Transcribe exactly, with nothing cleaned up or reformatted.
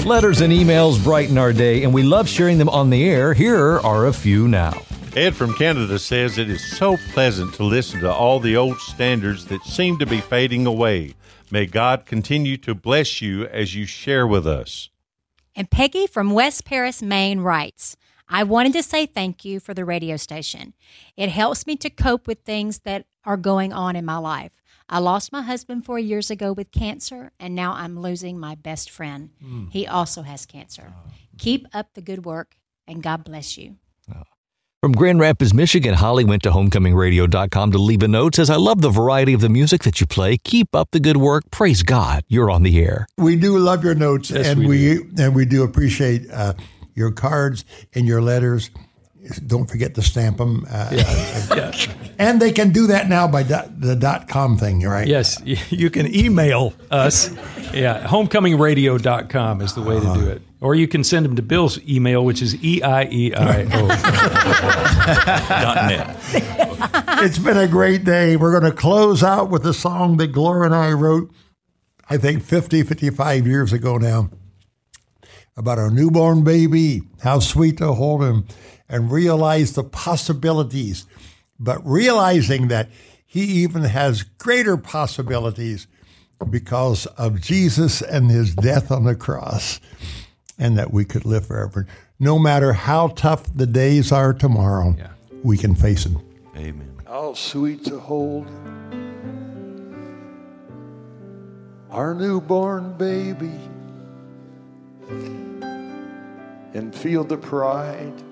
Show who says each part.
Speaker 1: Letters and emails brighten our day, and we love sharing them on the air. Here are a few now.
Speaker 2: Ed from Canada says it is so pleasant to listen to all the old standards that seem to be fading away. May God continue to bless you as you share with us.
Speaker 3: And Peggy from West Paris, Maine writes, I wanted to say thank you for the radio station. It helps me to cope with things that are going on in my life. I lost my husband four years ago with cancer, and now I'm losing my best friend. Mm. He also has cancer. Oh. Keep up the good work, and God bless you.
Speaker 1: Oh. From Grand Rapids, Michigan, Holly went to homecoming radio dot com to leave a note. Says, I love the variety of the music that you play. Keep up the good work. Praise God. You're on the air.
Speaker 4: We do love your notes, yes, and we, we and we do appreciate uh, your cards and your letters. Don't forget to stamp them. Uh, yeah. Yeah. And they can do that now by dot, the dot com thing, right?
Speaker 5: Yes, you can email us. Yeah, homecoming radio dot com is the way uh-huh. to do it. Or you can send them to Bill's email, which is E I E I O dot net.
Speaker 4: It's been a great day. We're going to close out with a song that Gloria and I wrote, I think fifty, fifty-five years ago now, about our newborn baby, how sweet to hold him, and realize the possibilities, but realizing that he even has greater possibilities because of Jesus and his death on the cross, and that we could live forever. No matter how tough the days are tomorrow, yeah. we can face them.
Speaker 2: Amen.
Speaker 6: How sweet to hold our newborn baby and feel the pride